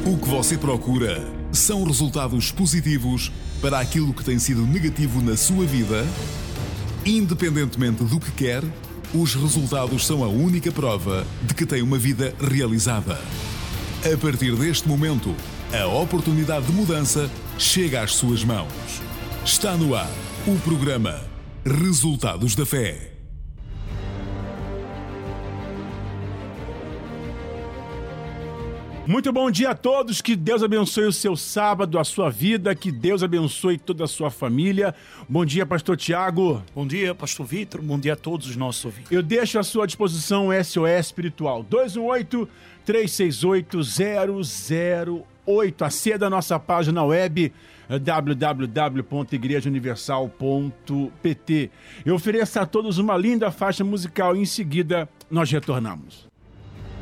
O que você procura são resultados positivos para aquilo que tem sido negativo na sua vida? Independentemente do que quer, os resultados são a única prova de que tem uma vida realizada. A partir deste momento, a oportunidade de mudança chega às suas mãos. Está no ar o programa Resultados da Fé. Muito bom dia a todos, que Deus abençoe o seu sábado, a sua vida, que Deus abençoe toda a sua família. Bom dia, pastor Tiago. Bom dia, pastor Vitor, bom dia a todos os nossos ouvintes. Eu deixo à sua disposição o SOS Espiritual, 218-368-008. Aceda a nossa página web, www.igrejauniversal.pt. Eu ofereço a todos uma linda faixa musical e em seguida nós retornamos.